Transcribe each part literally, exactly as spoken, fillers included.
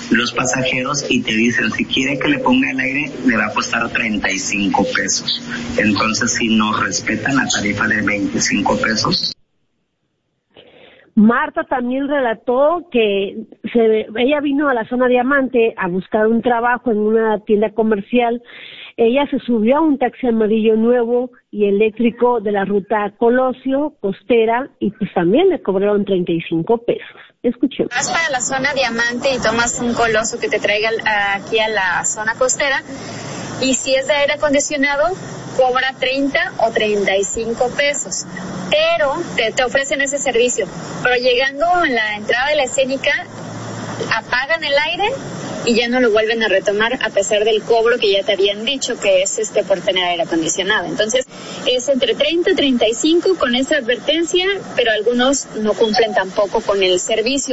los pasajeros y te dicen, si quiere que le ponga el aire, le va a costar treinta y cinco pesos. Entonces, si no respetan la tarifa de veinticinco pesos. Marta también relató que se, ella vino a la zona Diamante a buscar un trabajo en una tienda comercial. Ella se subió a un taxi amarillo nuevo y eléctrico de la ruta Colosio, Costera, y pues también le cobraron treinta y cinco pesos. Escuchemos. Vas para la zona Diamante y tomas un Colosio que te traiga aquí a la zona costera, y si es de aire acondicionado, cobra treinta o treinta y cinco pesos, pero te, te ofrecen ese servicio. Pero llegando a la entrada de la escénica, apagan el aire y ya no lo vuelven a retomar a pesar del cobro que ya te habían dicho que es este por tener aire acondicionado. Entonces es entre treinta y treinta y cinco con esa advertencia, pero algunos no cumplen tampoco con el servicio.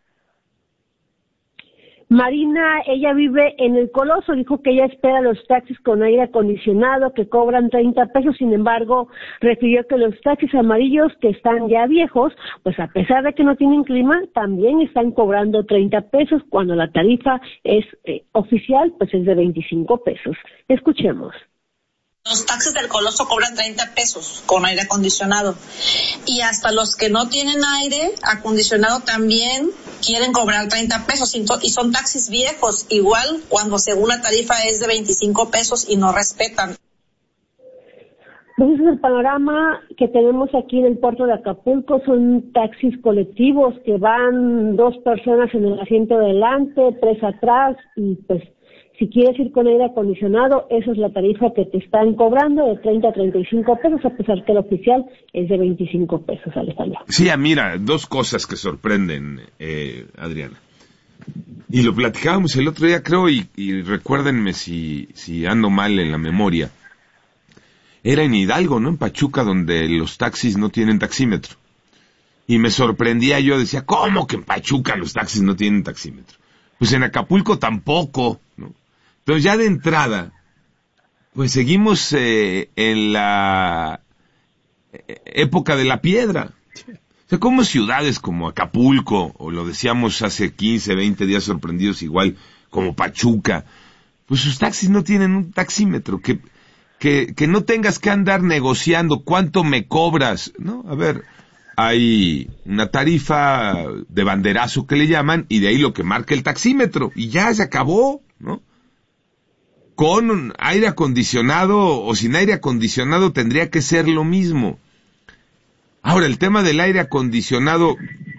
Marina, ella vive en el Coloso, dijo que ella espera los taxis con aire acondicionado que cobran treinta pesos, sin embargo, refirió que los taxis amarillos que están ya viejos, pues a pesar de que no tienen clima, también están cobrando treinta pesos, cuando la tarifa es eh, oficial, pues es de veinticinco pesos. Escuchemos. Los taxis del Coloso cobran treinta pesos con aire acondicionado. Y hasta los que no tienen aire acondicionado también quieren cobrar treinta pesos. Y son taxis viejos, igual cuando según la tarifa es de veinticinco pesos y no respetan. Pues ese es el panorama que tenemos aquí en el puerto de Acapulco. Son taxis colectivos que van dos personas en el asiento de delante, tres atrás, y pues si quieres ir con aire acondicionado, esa es la tarifa que te están cobrando, de treinta a treinta y cinco pesos, a pesar que el oficial es de veinticinco pesos, Alejandro. Sí, mira, dos cosas que sorprenden, eh, Adriana. Y lo platicábamos el otro día, creo, y, y recuérdenme si, si ando mal en la memoria. Era en Hidalgo, ¿no? En Pachuca, donde los taxis no tienen taxímetro. Y me sorprendía, yo decía, ¿cómo que en Pachuca los taxis no tienen taxímetro? Pues en Acapulco tampoco, ¿no? Entonces ya de entrada, pues seguimos eh, en la época de la piedra. O sea, como ciudades como Acapulco, o lo decíamos hace quince, veinte días sorprendidos igual, como Pachuca, pues sus taxis no tienen un taxímetro, que, que, que no tengas que andar negociando cuánto me cobras, ¿no? A ver, hay una tarifa de banderazo que le llaman, y de ahí lo que marca el taxímetro, y ya se acabó, ¿no? Con aire acondicionado o sin aire acondicionado tendría que ser lo mismo. Ahora, el tema del aire acondicionado,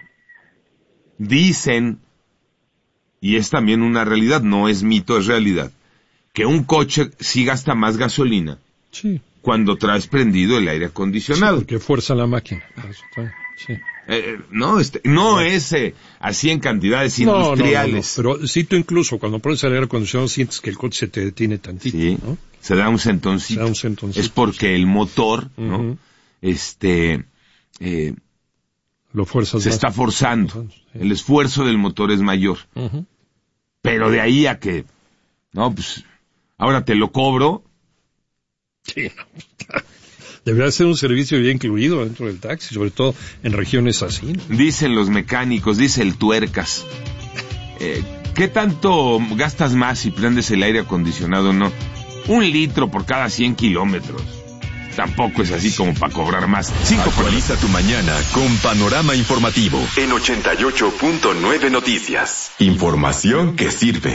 dicen, y es también una realidad, no es mito, es realidad, que un coche sí gasta más gasolina sí. cuando traes prendido el aire acondicionado. Sí, porque fuerza la máquina. Sí. Eh, no, este, no, no es eh, así en cantidades industriales. No, no, no, no, pero sí tú incluso cuando pones el aire acondicionado sientes que el coche se te detiene tantito, sí, ¿no? Se da un sentoncito. Se da un sentoncito. Es porque sí. El motor, uh-huh. ¿no? Este, eh, Lo fuerzas se más. está forzando. Uh-huh. Sí. El esfuerzo del motor es mayor. Uh-huh. Pero de ahí a que, no, pues, ahora te lo cobro. Sí, no. Debería ser un servicio ya incluido dentro del taxi, sobre todo en regiones así, ¿no? Dicen los mecánicos, dice el tuercas, eh, ¿qué tanto gastas más si prendes el aire acondicionado o no? Un litro por cada cien kilómetros. Tampoco es así como para cobrar más. Cinco Actualiza tu mañana con Panorama Informativo en ochenta y ocho punto nueve Noticias. Información que sirve.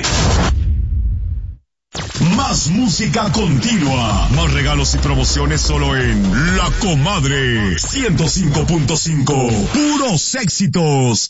Más música continua, más regalos y promociones solo en La Comadre ciento cinco punto cinco, puros éxitos.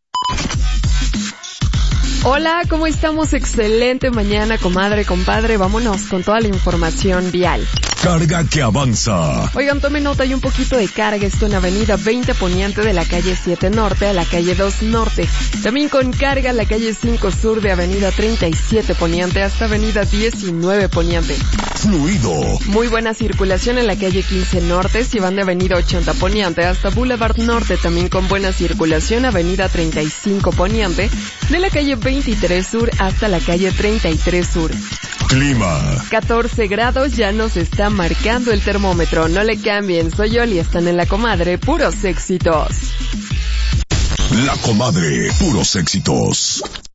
Hola, ¿cómo estamos? Excelente mañana, comadre, compadre. Vámonos con toda la información vial. Carga que avanza. Oigan, tomen nota, hay un poquito de carga. Esto en Avenida veinte Poniente de la calle siete Norte a la calle dos Norte. También con carga la calle cinco Sur de Avenida treinta y siete Poniente hasta Avenida diecinueve Poniente. Fluido. Muy buena circulación en la calle quince Norte, si van de Avenida ochenta Poniente hasta Boulevard Norte. También con buena circulación Avenida treinta y cinco Poniente de la calle veintitrés Sur hasta la calle treinta y tres Sur. Clima. catorce grados, ya nos está marcando el termómetro. No le cambien, soy Yoli, están en La Comadre, puros éxitos. La Comadre, puros éxitos.